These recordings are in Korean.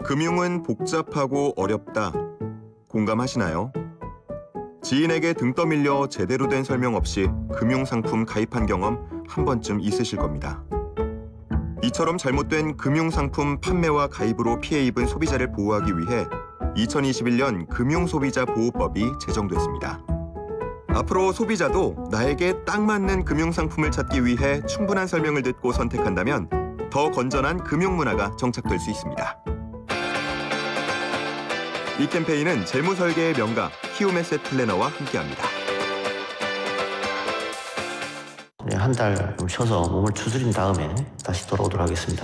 금융은 복잡하고 어렵다. 공감하시나요? 지인에게 등 떠밀려 제대로 된 설명 없이 금융상품 가입한 경험 한 번쯤 있으실 겁니다. 이처럼 잘못된 금융상품 판매와 가입으로 피해 입은 소비자를 보호하기 위해 2021년 금융소비자보호법이 제정됐습니다. 앞으로 소비자도 나에게 딱 맞는 금융상품을 찾기 위해 충분한 설명을 듣고 선택한다면 더 건전한 금융문화가 정착될 수 있습니다. 이 캠페인은 재무설계의 명가 키움에셋 플래너와 함께합니다. 한 달 좀 쉬어서 몸을 추스린 다음에 다시 돌아오도록 하겠습니다.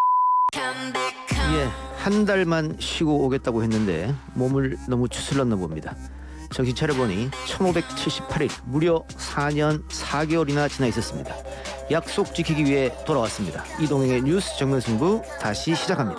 예, 한 달만 쉬고 오겠다고 했는데 몸을 너무 추슬렀나 봅니다. 정신 차려보니 1578일, 무려 4년 4개월이나 지나 있었습니다. 약속 지키기 위해 돌아왔습니다. 이동행의 뉴스 정면 승부 다시 시작합니다.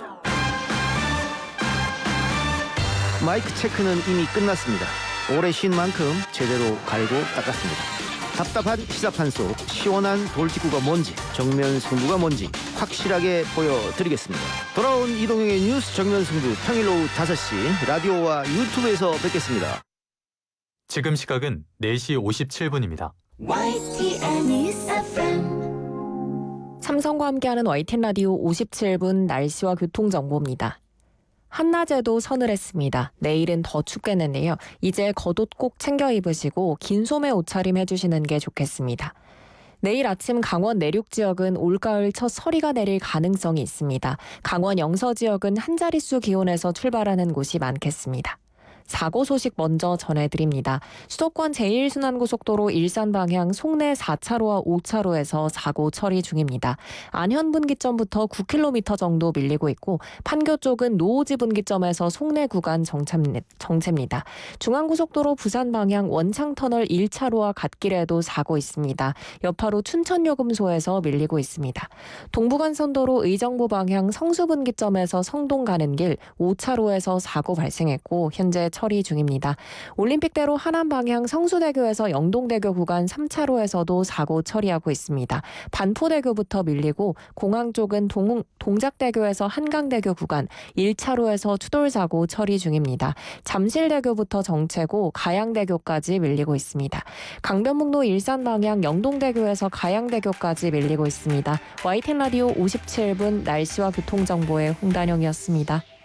마이크 체크는 이미 끝났습니다. 오래 쉰 만큼 제대로 갈고 닦았습니다. 답답한 시사판 속 시원한 돌직구가 뭔지, 정면 승부가 뭔지 확실하게 보여드리겠습니다. 돌아온 이동행의 뉴스 정면 승부 평일 오후 5시 라디오와 유튜브에서 뵙겠습니다. 지금 시각은 4시 57분입니다. 삼성과 함께하는 YTN 라디오 57분 날씨와 교통정보입니다. 한낮에도 서늘했습니다. 내일은 더 춥겠는데요. 이제 겉옷 꼭 챙겨 입으시고 긴 소매 옷차림 해주시는 게 좋겠습니다. 내일 아침 강원 내륙 지역은 올가을 첫 서리가 내릴 가능성이 있습니다. 강원 영서 지역은 한 자릿수 기온에서 출발하는 곳이 많겠습니다. 사고 소식 먼저 전해드립니다. 수도권 제1순환고속도로 일산 방향 송내 4차로와 5차로에서 사고 처리 중입니다. 안현 분기점부터 9km 정도 밀리고 있고 판교 쪽은 노오지 분기점에서 송내 구간 정체입니다. 중앙고속도로 부산 방향 원창터널 1차로와 갓길에도 사고 있습니다. 여파로 춘천요금소에서 밀리고 있습니다. 동부간선도로 의정부 방향 성수 분기점에서 성동 가는 길 5차로에서 사고 발생했고 현재 처리 중입니다. 올림픽대로 하남 방향 성수대교에서 영동대교 구간 3차로에서도 사고 처리하고 있습니다. 반포대교부터 밀리고 공항 쪽은 동작대교에서 한강대교 구간 1차로에서 추돌사고 처리 중입니다. 잠실대교부터 정체고 가양대교까지 밀리고 있습니다. 강변북로 일산 방향 영동대교에서 가양대교까지 밀리고 있습니다. YTN 라디오 57분 날씨와 교통정보의 홍단영이었습니다.